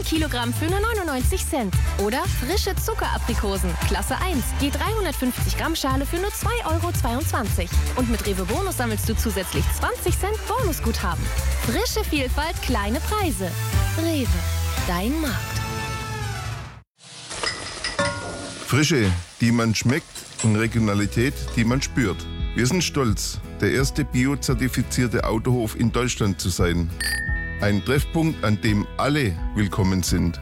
1 Kilogramm für nur 99 Cent. Oder frische Zuckeraprikosen, Klasse 1, je 350 Gramm Schale für nur 2,22 €. Und mit Rewe Bonus sammelst du zusätzlich 20 Cent Bonusguthaben. Frische Vielfalt, kleine Preise. Rewe, dein Markt. Frische, die man schmeckt, und Regionalität, die man spürt. Wir sind stolz, der erste biozertifizierte Autohof in Deutschland zu sein. Ein Treffpunkt, an dem alle willkommen sind.